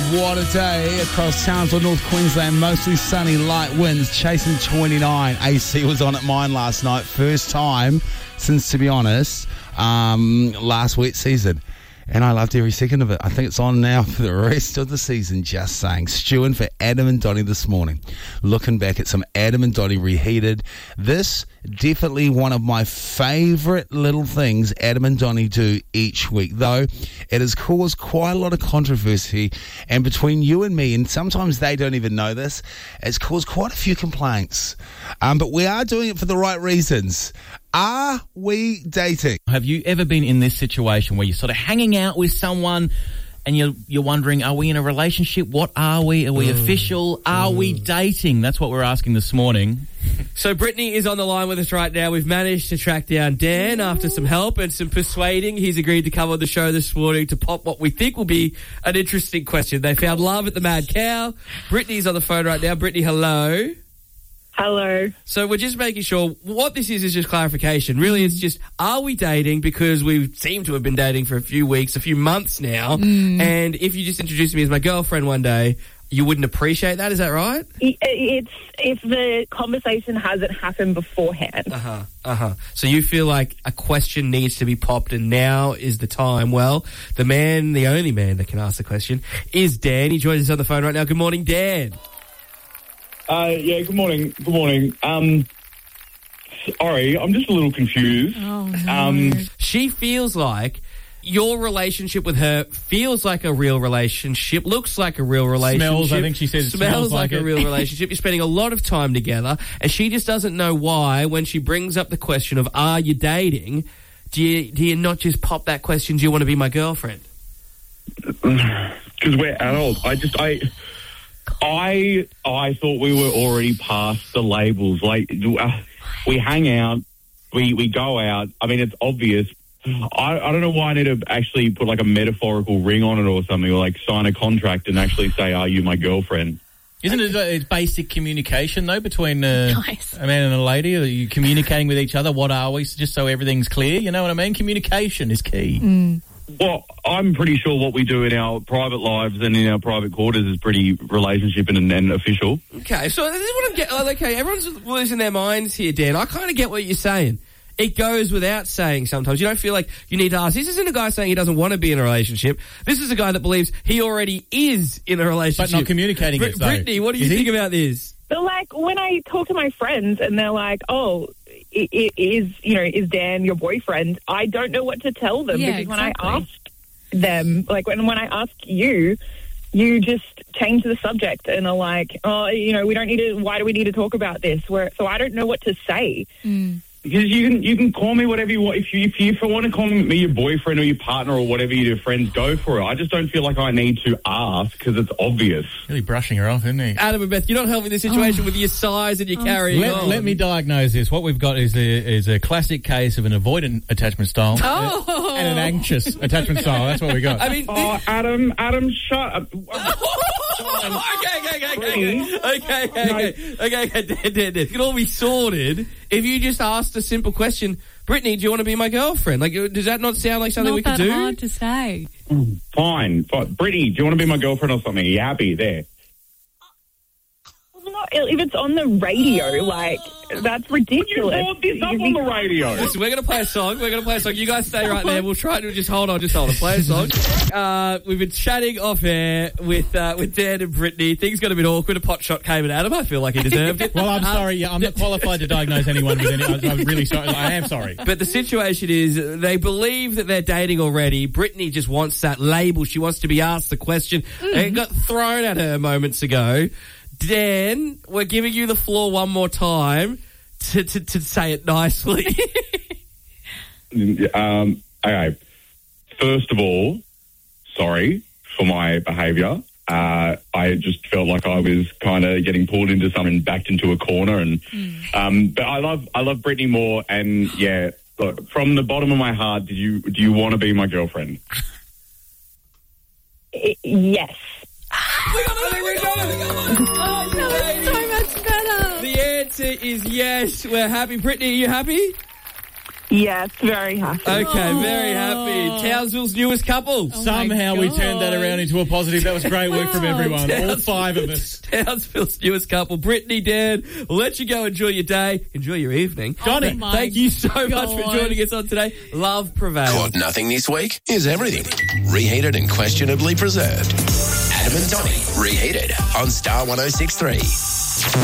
what a day across Townsville, North Queensland. Mostly sunny, light winds, chasing 29. AC was on at mine last night. First time since, to be honest, last wet season. And I loved every second of it. I think it's on now for the rest of the season, just saying. Stewing for Adam and Donnie this morning. Looking back at some Adam and Donnie reheated. This, definitely one of my favourite little things Adam and Donnie do each week. Though, it has caused quite a lot of controversy. And between you and me, and sometimes they don't even know this, it's caused quite a few complaints. But we are doing it for the right reasons. Are we dating? Have you ever been in this situation where you're sort of hanging out with someone and you're wondering, are we in a relationship? What are we? Are we official? Are we dating? That's what we're asking this morning. So Brittany is on the line with us right now. We've managed to track down Dan after some help and some persuading. He's agreed to come on the show this morning to pop what we think will be an interesting question. They found love at the Mad Cow. Brittany's on the phone right now. Brittany, hello. Hello. So we're just making sure what this is just clarification. Really, it's just, are we dating? Because we seem to have been dating for a few weeks, a few months now. And if you just introduced me as my girlfriend one day, you wouldn't appreciate that. Is that right? It's if the conversation hasn't happened beforehand. So you feel like a question needs to be popped and now is the time. Well, the only man that can ask the question is Dan. He joins us on the phone right now. Good morning, Dan. Yeah, good morning. Good morning. Sorry, I'm just a little confused. Oh, no. She feels like your relationship with her feels like a real relationship, looks like a real relationship. Smells, I think she said it smells like a real relationship. You're spending a lot of time together, and she just doesn't know why, when she brings up the question of, are you dating, do you not just pop that question, do you want to be my girlfriend? Because we're adults. I thought we were already past the labels. Like, we hang out, we go out. I mean, it's obvious. I don't know why I need to actually put like a metaphorical ring on it or something, or like sign a contract and actually say, are you my girlfriend? Isn't it basic communication, though, between a man and a lady? Are you communicating with each other? What are we? Just so everything's clear, you know what I mean? Communication is key. Well, I'm pretty sure what we do in our private lives and in our private quarters is pretty relationship and official. Okay, so this is what I'm getting. Okay, everyone's losing their minds here, Dan. I kind of get what you're saying. It goes without saying sometimes. You don't feel like you need to ask. This isn't a guy saying he doesn't want to be in a relationship. This is a guy that believes he already is in a relationship. But not communicating it, though. Brittany, what do you think about this? But like when I talk to my friends and they're like, "Oh, is Dan your boyfriend?" I don't know what to tell them because when I ask them, like when I ask you, you just change the subject and are like, "Oh, we don't need to. Why do we need to talk about this?" So I don't know what to say. Because you can call me whatever you want. If you want to call me your boyfriend or your partner or whatever your friends, go for it. I just don't feel like I need to ask because it's obvious. Really brushing her off, isn't he? Adam and Beth, you're not helping the situation with your size and your carrying on. Let me diagnose this. What we've got is a classic case of an avoidant attachment style and an anxious attachment style. That's what we got. I mean, Adam, shut up. Okay. It can all be sorted if you just asked a simple question. Brittany, do you want to be my girlfriend? Like, does that not sound like something we could do? Not that hard to say. Fine. Brittany, do you want to be my girlfriend or something? Are you happy there? If it's on the radio, that's ridiculous. You brought this up on the radio. Listen, we're going to play a song. You guys stay right there. We'll try to just hold on. Play a song. We've been chatting off air with Dan and Brittany. Things got a bit awkward. A pot shot came at Adam. I feel like he deserved it. Well, I'm sorry. Yeah, I'm not qualified to diagnose anyone with any. I'm really sorry. I am sorry. But the situation is they believe that they're dating already. Brittany just wants that label. She wants to be asked the question. It got thrown at her moments ago. Dan, we're giving you the floor one more time to say it nicely. Okay. First of all, sorry for my behaviour. I just felt like I was kind of getting pulled into something, backed into a corner, and but I love Brittany more. And yeah, look, from the bottom of my heart, do you want to be my girlfriend? Yes. We got it. Oh, that was so much better. The answer is yes. We're happy. Brittany, are you happy? Yes, very happy. Okay, very happy. Townsville's newest couple. Somehow we turned that around into a positive. That was great work from everyone. All 5 of us. Townsville's newest couple. Brittany, Dan, we'll let you go. Enjoy your day. Enjoy your evening. Johnny, thank you so much for joining us on today. Love prevails. Caught nothing this week? Here's everything. Reheated and questionably preserved. Adam and Donnie, Reheated on Star 106.3.